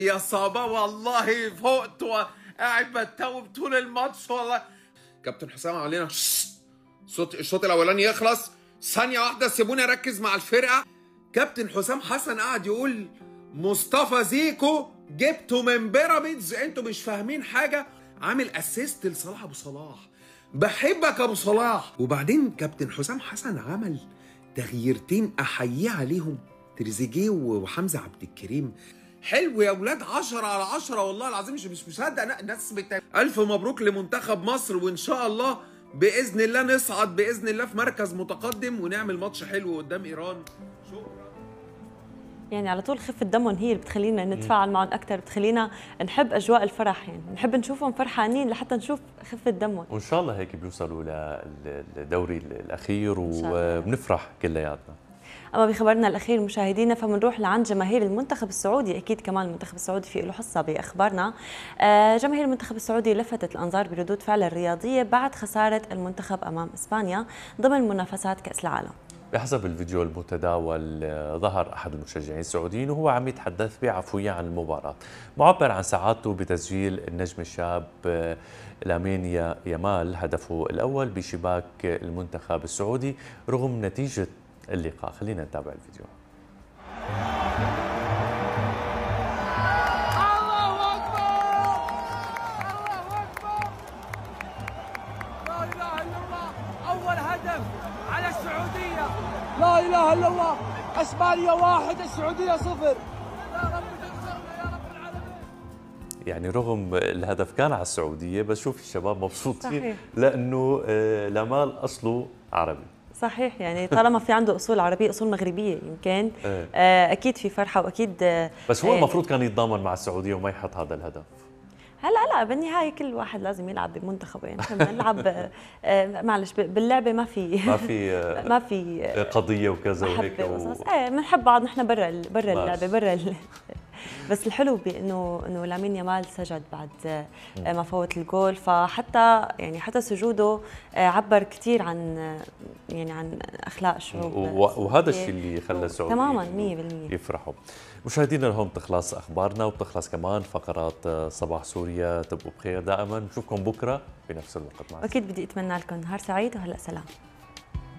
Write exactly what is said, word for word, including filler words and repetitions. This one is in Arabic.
يا صابا والله فقت وقاعد بتوب طول الماتش والله. كابتن حسام علينا صوت الشوط الاولاني يخلص ثانيه واحده سيبوني اركز مع الفرقه. كابتن حسام حسن قاعد يقول مصطفى زيكو جبته من بيراميدز، انتوا مش فاهمين حاجه. عامل اسيست لصلاح ابو صلاح، بحبك ابو صلاح. وبعدين كابتن حسام حسن عمل تغييرتين احييه عليهم، تريزيجيه وحمزه عبد الكريم. حلو يا ولاد، عشرة على عشرة والله العظيم. مش مش مصدق الناس بت... الف مبروك لمنتخب مصر، وان شاء الله باذن الله نصعد باذن الله في مركز متقدم ونعمل ماتش حلو قدام ايران. شكرا. يعني على طول خفة دمهم هي اللي بتخلينا نتفاعل معهم اكثر، بتخلينا نحب اجواء الفرح، يعني نحب نشوفهم فرحانين لحتى نشوف خفة دمهم. وان شاء الله هيك بيوصلوا للدوري الاخير وبنفرح كلياتنا. اما بخبرنا الاخير مشاهدينا فبنروح لعند جماهير المنتخب السعودي. اكيد كمان المنتخب السعودي في له حصه باخبارنا. جماهير المنتخب السعودي لفتت الانظار بردود فعل الرياضيه بعد خساره المنتخب امام اسبانيا ضمن منافسات كاس العالم. بحسب الفيديو المتداول ظهر احد المشجعين السعوديين وهو عم يتحدث بعفويه عن المباراه، معبر عن سعادته بتسجيل النجم الشاب لامين يامال هدفه الاول بشباك المنتخب السعودي رغم نتيجه اللقاء. خلينا نتابع الفيديو. الله أكبر الله أكبر لا إله إلا الله. أول هدف على السعودية، لا إله إلا الله. إسبانيا واحد السعودية صفر. يا رب تنصرنا يا رب العالمين. يعني رغم الهدف كان على السعودية بس شوف الشباب مبسوطين. صحيح. لأنه لامال أصله عربي. صحيح، يعني طالما في عنده اصول عربيه اصول مغربيه يمكن ايه. اكيد في فرحه واكيد. بس هو المفروض كان يتضامن مع السعوديه وما يحط هذا الهدف. هلا لا بالنهايه كل واحد لازم يلعب بمنتخبه، يعني احنا بدنا نلعب معلش باللعبه ما في ما في ما في قضيه وكذا وهيك و... ايه بنحب بعض نحن برا برا اللعبه برا ال... بس الحلو بانه انه لامين يامال سجد بعد ما فوت الجول، فحتى يعني حتى سجوده عبر كثير عن يعني عن اخلاق الشعوب، وهذا الشيء اللي خلى السعوديين تماما مية بالمية يفرحوا. مشاهدينا لهون بتخلص اخبارنا وبتخلص كمان فقرات صباح سوريا. تبقوا بخير دائما، نشوفكم بكره بنفس الوقت. مع اكيد بدي اتمنى لكم نهار سعيد وهلا سلام.